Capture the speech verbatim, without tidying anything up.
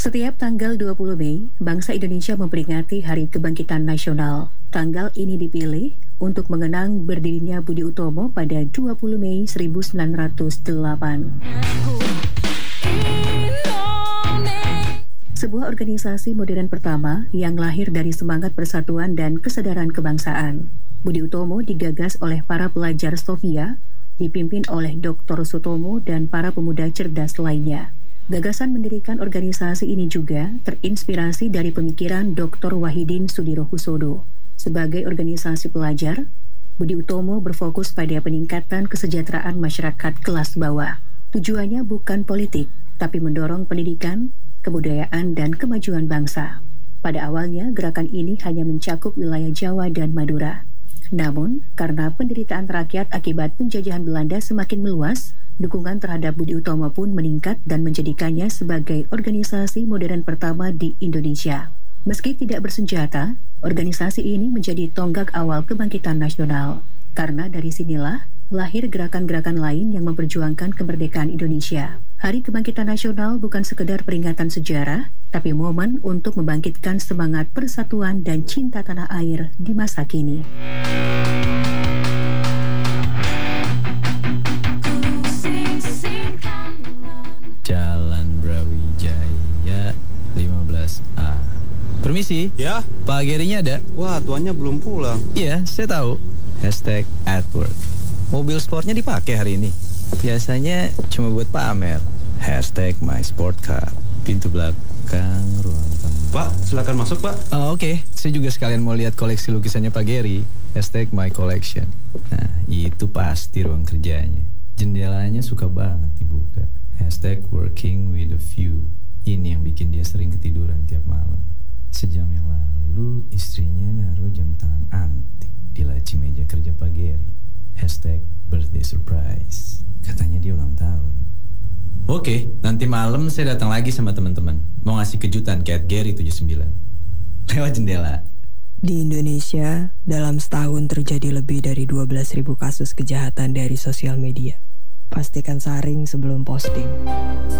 Setiap tanggal dua puluh Mei, bangsa Indonesia memperingati Hari Kebangkitan Nasional. Tanggal ini dipilih untuk mengenang berdirinya Budi Utomo pada dua puluh Mei seribu sembilan ratus delapan. Sebuah organisasi modern pertama yang lahir dari semangat persatuan dan kesadaran kebangsaan. Budi Utomo digagas oleh para pelajar Sofia, dipimpin oleh doktor Sutomo dan para pemuda cerdas lainnya. Gagasan mendirikan organisasi ini juga terinspirasi dari pemikiran doktor Wahidin Sudirohusodo. Sebagai organisasi pelajar, Budi Utomo berfokus pada peningkatan kesejahteraan masyarakat kelas bawah. Tujuannya bukan politik, tapi mendorong pendidikan, kebudayaan, dan kemajuan bangsa. Pada awalnya, gerakan ini hanya mencakup wilayah Jawa dan Madura. Namun, karena penderitaan rakyat akibat penjajahan Belanda semakin meluas, dukungan terhadap Budi Utomo pun meningkat dan menjadikannya sebagai organisasi modern pertama di Indonesia. Meski tidak bersenjata, organisasi ini menjadi tonggak awal kebangkitan nasional. Karena dari sinilah lahir gerakan-gerakan lain yang memperjuangkan kemerdekaan Indonesia. Hari Kebangkitan Nasional bukan sekedar peringatan sejarah, tapi momen untuk membangkitkan semangat persatuan dan cinta tanah air di masa kini. Jalan Brawijaya lima belas A. Permisi. Ya? Pak Gerinya ada? Wah, tuannya belum pulang. Iya, saya tahu. Hashtag at work. Mobil sportnya dipakai hari ini. Biasanya cuma buat pamer. Hashtag my sport car. Pintu belakang ruang tamu. Pak, silakan masuk, Pak. Oh, oke. Okay. Saya juga sekalian mau lihat koleksi lukisannya Pak Geri. Hashtag my collection. Nah, itu pasti ruang kerjanya. Jendelanya suka banget dibuka. Hashtag working with a view. Ini yang bikin dia sering ketiduran tiap malam. Sejam yang lalu, istrinya naruh jam tangan antik di laci meja kerja Pak Geri. Hashtag birthday surprise. Katanya dia ulang tahun. Oke, nanti malam saya datang lagi sama teman-teman. Mau ngasih kejutan ke Geri tujuh puluh sembilan. Lewat jendela. Di Indonesia, dalam setahun terjadi lebih dari dua belas ribu kasus kejahatan dari sosial media. Pastikan saring sebelum posting.